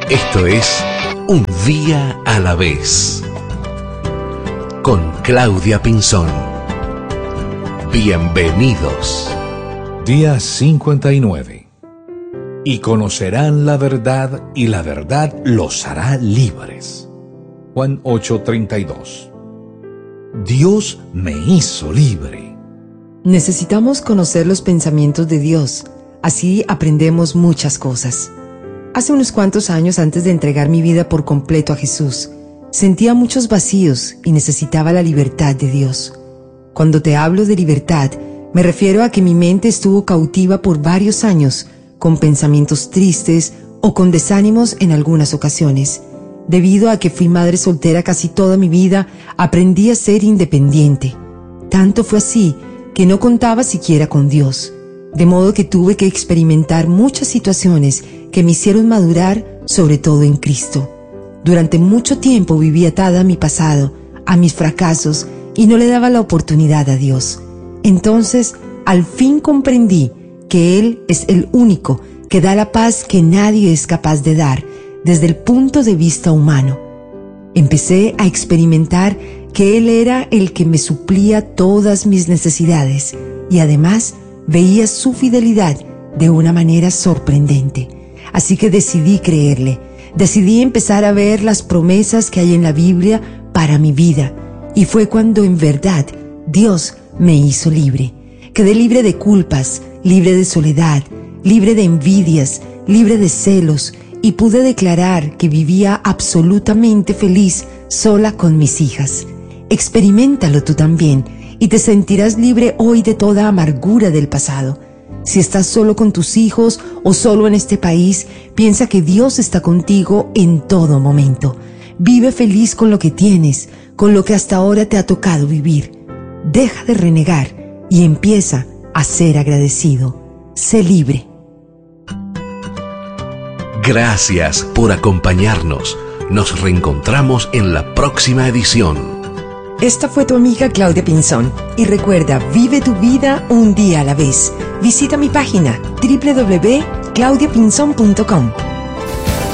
Esto es Un Día a la Vez, con Claudia Pinzón. Bienvenidos. Día 59. Y conocerán la verdad, y la verdad los hará libres. Juan 8:32. Dios me hizo libre. Necesitamos conocer los pensamientos de Dios, así aprendemos muchas cosas. Hace unos cuantos años, antes de entregar mi vida por completo a Jesús, sentía muchos vacíos y necesitaba la libertad de Dios. Cuando te hablo de libertad, me refiero a que mi mente estuvo cautiva por varios años, con pensamientos tristes o con desánimos en algunas ocasiones. Debido a que fui madre soltera casi toda mi vida, aprendí a ser independiente. Tanto fue así que no contaba siquiera con Dios, de modo que tuve que experimentar muchas situaciones que me hicieron madurar, sobre todo en Cristo. Durante mucho tiempo viví atada a mi pasado, a mis fracasos, y no le daba la oportunidad a Dios. Entonces, al fin comprendí que Él es el único que da la paz que nadie es capaz de dar desde el punto de vista humano. Empecé a experimentar que Él era el que me suplía todas mis necesidades y además veía su fidelidad de una manera sorprendente. Así que decidí creerle, decidí empezar a ver las promesas que hay en la Biblia para mi vida, y fue cuando en verdad Dios me hizo libre. Quedé libre de culpas, libre de soledad, libre de envidias, libre de celos, y pude declarar que vivía absolutamente feliz sola con mis hijas. Experiméntalo tú también y te sentirás libre hoy de toda amargura del pasado. Si estás solo con tus hijos o solo en este país, piensa que Dios está contigo en todo momento. Vive feliz con lo que tienes, con lo que hasta ahora te ha tocado vivir. Deja de renegar y empieza a ser agradecido. Sé libre. Gracias por acompañarnos. Nos reencontramos en la próxima edición. Esta fue tu amiga Claudia Pinzón. Y recuerda, vive tu vida un día a la vez. Visita mi página www.claudiapinzon.com.